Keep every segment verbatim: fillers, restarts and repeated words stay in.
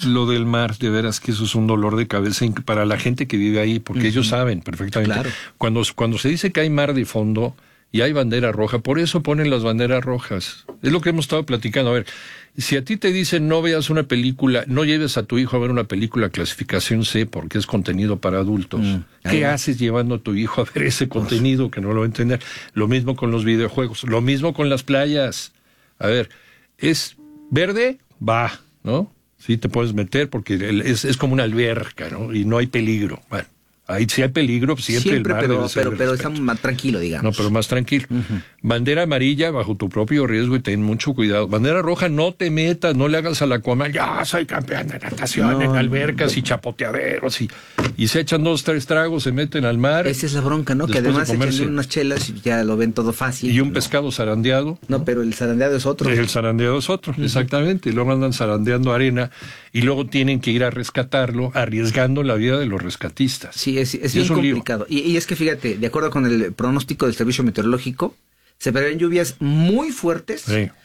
Lo del mar, de veras que eso es un dolor de cabeza para la gente que vive ahí, porque uh-huh. ellos saben perfectamente. Claro. Cuando, cuando se dice que hay mar de fondo y hay bandera roja, por eso ponen las banderas rojas. Es lo que hemos estado platicando. A ver, si a ti te dicen no veas una película, no lleves a tu hijo a ver una película clasificación C porque es contenido para adultos, mm, ¿qué va. haces llevando a tu hijo a ver ese contenido que no lo va a entender? Lo mismo con los videojuegos, lo mismo con las playas. A ver, ¿es verde? Va, ¿no? Sí te puedes meter porque es, es como una alberca, ¿no? Y no hay peligro. Bueno. Ahí sí hay peligro, siempre, siempre el mar pero, debe ser pero, pero respeto. está más tranquilo, digamos. No, pero más tranquilo. Uh-huh. Bandera amarilla, bajo tu propio riesgo y ten mucho cuidado. Bandera roja, no te metas, no le hagas a la Aquaman, ya soy campeón de natación no, en albercas no. y chapoteaderos y, y se echan dos, tres tragos, se meten al mar. Esa es la bronca, ¿no? Que además se echan unas chelas y ya lo ven todo fácil. Y un no. pescado zarandeado. No, pero el zarandeado es otro. El zarandeado es otro, uh-huh. exactamente. Y luego andan zarandeando arena y luego tienen que ir a rescatarlo, arriesgando la vida de los rescatistas. Sí, es, es bien es complicado. Y, y es que fíjate, de acuerdo con el pronóstico del Servicio Meteorológico, se prevén lluvias muy fuertes sí. eh,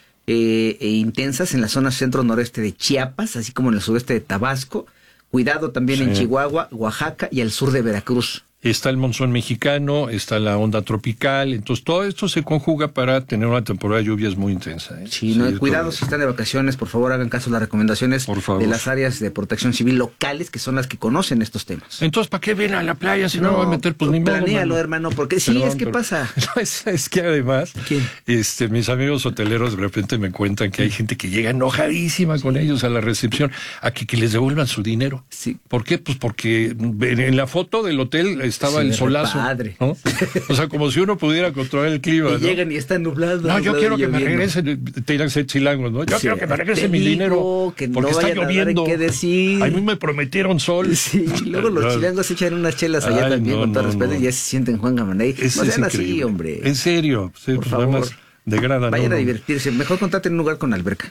e intensas en la zona centro-noreste de Chiapas, así como en el sureste de Tabasco. Cuidado también sí. en Chihuahua, Oaxaca y al sur de Veracruz. Está el monzón mexicano, está la onda tropical, entonces todo esto se conjuga para tener una temporada de lluvias muy intensa. ¿eh? Sí, no, sí, cuidado si están de vacaciones, por favor hagan caso a las recomendaciones de las áreas de protección civil locales, que son las que conocen estos temas. Entonces, ¿para qué ven a la playa si no, no va a meter? Pues ni modo, planéalo, hermano, porque sí, Perdón, es que pero, pasa. No, es, es que además, ¿Quién? este, mis amigos hoteleros de repente me cuentan que hay gente que llega enojadísima con ellos a la recepción, a que, que les devuelvan su dinero. Sí. ¿Por qué? Pues porque en la foto del hotel estaba sí, el solazo. Padre. ¿No? O sea, como si uno pudiera controlar el clima. Y ¿no? llegan y está nublado. No, yo nublado quiero que lloviendo. me regresen, te irán a ser chilangos, ¿no? Yo sí, quiero que me regrese mi digo, dinero. Que porque no está lloviendo. Qué decir. A mí me prometieron sol. Sí, y luego los no. chilangos se echan unas chelas allá Ay, también, no, con todo no, respeto, no. y ya se sienten Juan Gamaney. Es, no es sean increíble. así, hombre. En serio. Sí, por favor. Degradan, Vayan no, a no. divertirse. Mejor contraten un lugar con alberca.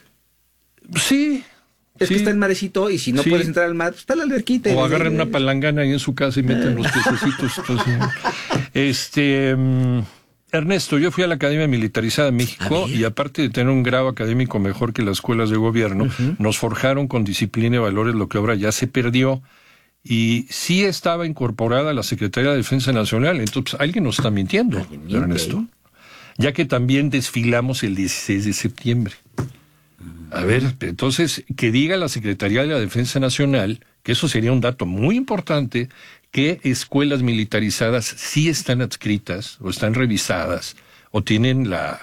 Sí. Es sí. que está en marecito y si no sí. puedes entrar al mar, pues está la alberquita. O agarran una palangana ahí en su casa y meten los piececitos. Entonces, este, um, Ernesto, yo fui a la Academia Militarizada de México y aparte de tener un grado académico mejor que las escuelas de gobierno, uh-huh. nos forjaron con disciplina y valores, lo que ahora ya se perdió. Y sí estaba incorporada la Secretaría de Defensa Nacional. Entonces, alguien nos está mintiendo, miente, Ernesto. ¿Eh? Ya que también desfilamos el dieciséis de septiembre. A ver, entonces, que diga la Secretaría de la Defensa Nacional, que eso sería un dato muy importante, que escuelas militarizadas sí están adscritas, o están revisadas, o tienen la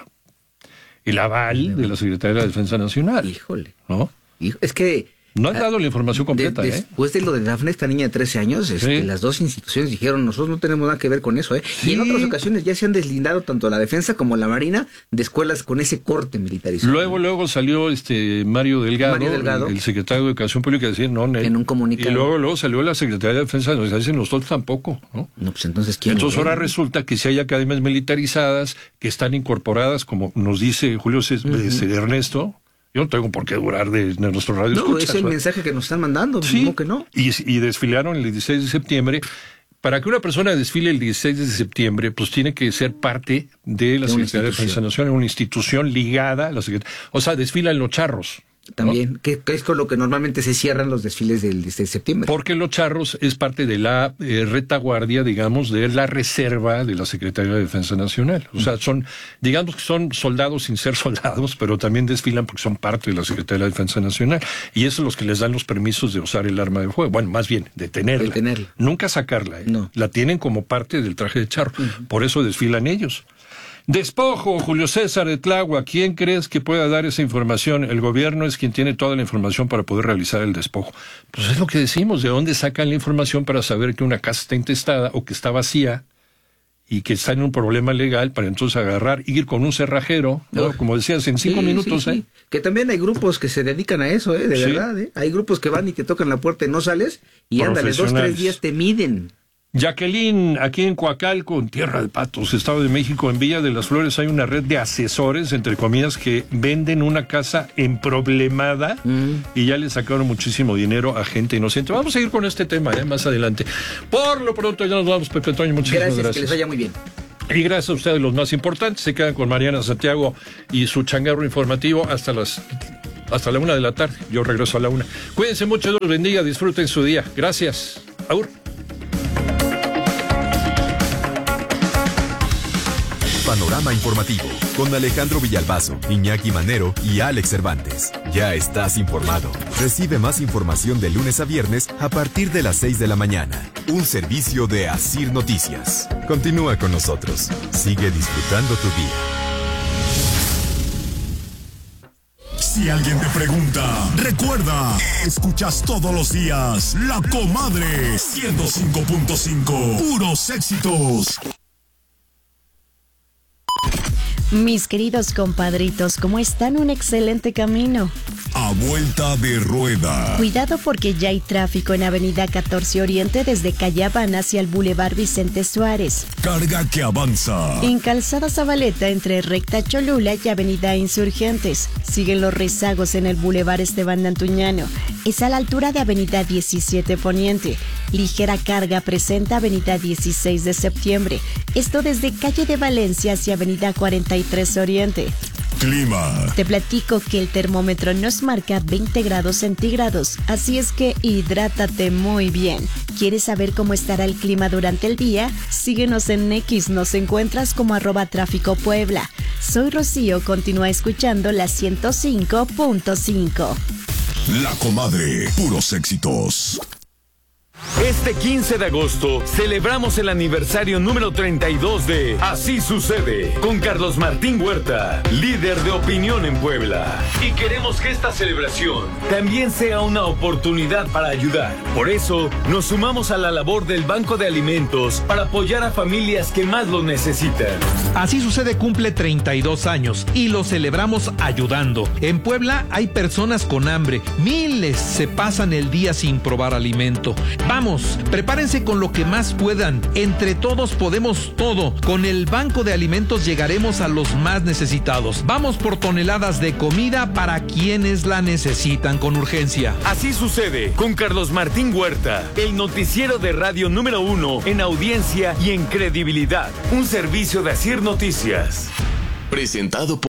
el aval de la Secretaría de la Defensa Nacional. Híjole. ¿No? Es que... No han dado la información completa, de, ¿eh? Después de lo de Dafne, esta niña de trece años, este, sí. las dos instituciones dijeron, nosotros no tenemos nada que ver con eso, ¿eh? Sí. Y en otras ocasiones ya se han deslindado tanto la defensa como la marina de escuelas con ese corte militarizado. Luego, luego salió este Mario Delgado, Mario Delgado. El, el secretario de Educación Pública, a decir, no, no. En un comunicado. Y luego, luego salió la Secretaría de Defensa, nos dicen nosotros tampoco, ¿no? No, pues entonces, ¿quién? Entonces ahora resulta que si hay academias militarizadas que están incorporadas, como nos dice Julio C- uh-huh. Ernesto. Yo no tengo por qué durar de, de nuestro radio. No, escuchas, es el ¿no? mensaje que nos están mandando. Sí, ¿no? Que no? Y, y desfilaron el dieciséis de septiembre. Para que una persona desfile el dieciséis de septiembre, pues tiene que ser parte de la de Secretaría de Defensa Nacional, una institución ligada a la Secretaría. O sea, desfilan los charros. También, ¿no? que, que es con lo que normalmente se cierran los desfiles del dieciséis de septiembre. Porque los charros es parte de la eh, retaguardia, digamos, de la reserva de la Secretaría de Defensa Nacional. O sea, son, digamos que son soldados sin ser soldados, pero también desfilan porque son parte de la Secretaría de Defensa Nacional. Y eso es los que les dan los permisos de usar el arma de fuego. Bueno, más bien, de tenerla. De tenerla. Nunca sacarla, ¿eh? No. La tienen como parte del traje de charro. Uh-huh. Por eso desfilan ellos. Despojo, Julio César de Tláhuac, ¿quién crees que pueda dar esa información? El gobierno es quien tiene toda la información para poder realizar el despojo. Pues es lo que decimos, ¿de dónde sacan la información para saber que una casa está intestada o que está vacía y que está en un problema legal para entonces agarrar, ir con un cerrajero, ¿no? Como decías, en cinco sí, minutos, sí, sí. ¿eh? Que también hay grupos que se dedican a eso, ¿eh? De sí. verdad, ¿eh? Hay grupos que van y te tocan la puerta y no sales y ándale, dos, tres días te miden. Jacqueline, aquí en Coacalco, en Tierra de Patos, Estado de México, en Villa de las Flores, hay una red de asesores, entre comillas, que venden una casa emproblemada mm. y ya le sacaron muchísimo dinero a gente inocente. Vamos a seguir con este tema, ¿eh? Más adelante. Por lo pronto ya nos vamos, Pepe Toño, muchísimas gracias. gracias. Que les vaya muy bien. Y gracias a ustedes, los más importantes. Se quedan con Mariana Santiago y su changarro informativo hasta las hasta la una de la tarde. Yo regreso a la una. Cuídense mucho, Dios los bendiga, disfruten su día. Gracias. Aur. Panorama informativo con Alejandro Villalbazo, Iñaki Manero y Alex Cervantes. Ya estás informado. Recibe más información de lunes a viernes a partir de las seis de la mañana. Un servicio de Asir Noticias. Continúa con nosotros. Sigue disfrutando tu día. Si alguien te pregunta, recuerda, escuchas todos los días La Comadre ciento cinco punto cinco. Puros éxitos. Mis queridos compadritos, ¿cómo están? Un excelente camino. A vuelta de rueda. Cuidado porque ya hay tráfico en Avenida catorce Oriente desde Calle Habana hacia el Boulevard Vicente Suárez. Carga que avanza. En Calzada Zabaleta entre Recta Cholula y Avenida Insurgentes. Siguen los rezagos en el Boulevard Esteban de Antuñano. Es a la altura de Avenida diecisiete Poniente. Ligera carga presenta Avenida dieciséis de Septiembre. Esto desde Calle de Valencia hacia Avenida cuarenta y tres Oriente. Clima. Te platico que el termómetro nos marca veinte grados centígrados, así es que hidrátate muy bien. ¿Quieres saber cómo estará el clima durante el día? Síguenos en X, nos encuentras como arroba tráfico Puebla. Soy Rocío, continúa escuchando la ciento cinco punto cinco. La Comadre, puros éxitos. Este quince de agosto celebramos el aniversario número treinta y dos de Así Sucede con Carlos Martín Huerta, líder de opinión en Puebla. Y queremos que esta celebración también sea una oportunidad para ayudar. Por eso nos sumamos a la labor del Banco de Alimentos para apoyar a familias que más lo necesitan. Así Sucede cumple treinta y dos años y lo celebramos ayudando. En Puebla hay personas con hambre, miles se pasan el día sin probar alimento. Vamos, prepárense con lo que más puedan. Entre todos podemos todo. Con el Banco de Alimentos llegaremos a los más necesitados. Vamos por toneladas de comida para quienes la necesitan con urgencia. Así Sucede con Carlos Martín Huerta, el noticiero de radio número uno en audiencia y en credibilidad. Un servicio de Asir Noticias. Presentado por